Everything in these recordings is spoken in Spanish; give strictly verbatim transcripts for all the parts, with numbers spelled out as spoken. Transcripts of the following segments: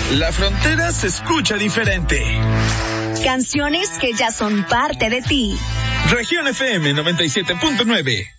La frontera se escucha diferente. Canciones que ya son parte de ti. Región F M noventa y siete punto nueve.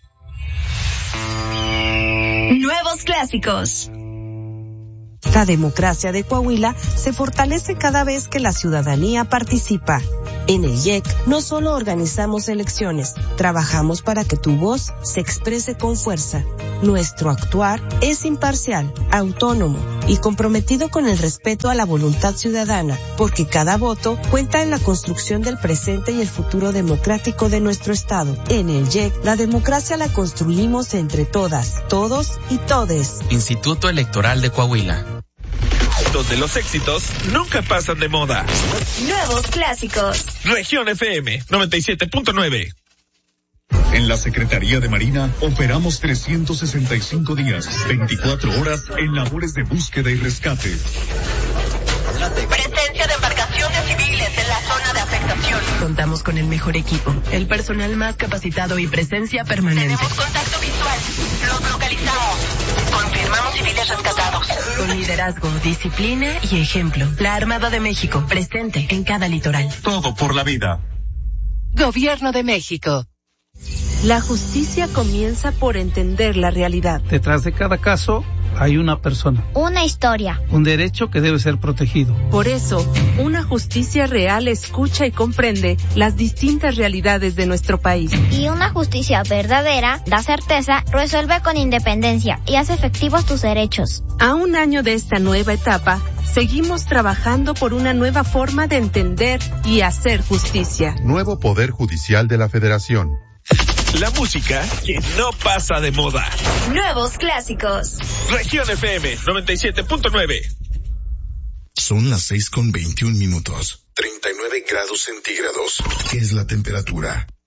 Nuevos clásicos. La democracia de Coahuila se fortalece cada vez que la ciudadanía participa. En el I E C no solo organizamos elecciones, trabajamos para que tu voz se exprese con fuerza. Nuestro actuar es imparcial, autónomo y comprometido con el respeto a la voluntad ciudadana, porque cada voto cuenta en la construcción del presente y el futuro democrático de nuestro Estado. En el I E C, la democracia la construimos entre todas, todos y todes. Instituto Electoral de Coahuila. Donde los éxitos nunca pasan de moda. Nuevos clásicos. Región F M noventa y siete punto nueve. En la Secretaría de Marina operamos trescientos sesenta y cinco días, veinticuatro horas en labores de búsqueda y rescate. Presencia de embarcaciones civiles en la zona de afectación. Contamos con el mejor equipo, el personal más capacitado y presencia permanente. Tenemos contacto visual. Los localizamos. Confirmamos civiles rescatados. Con liderazgo, disciplina y ejemplo. La Armada de México, presente en cada litoral. Todo por la vida. Gobierno de México. La justicia comienza por entender la realidad. Detrás de cada caso hay una persona. Una historia. Un derecho que debe ser protegido. Por eso, una justicia real escucha y comprende las distintas realidades de nuestro país. Y una justicia verdadera da certeza, resuelve con independencia y hace efectivos tus derechos. A un año de esta nueva etapa, seguimos trabajando por una nueva forma de entender y hacer justicia. Nuevo Poder Judicial de la Federación. La música que no pasa de moda. Nuevos clásicos. Región F M noventa y siete punto nueve. Son las seis con veintiún minutos. treinta y nueve grados centígrados. ¿Qué es la temperatura?